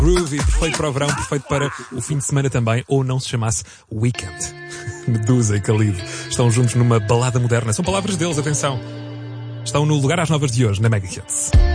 Groovy, perfeito para o verão, perfeito para o fim de semana também, ou não se chamasse Weekend. Medusa e Khalid estão juntos numa balada moderna. São palavras deles, atenção. Estão no Lugar às Novas de hoje, na Mega Hits.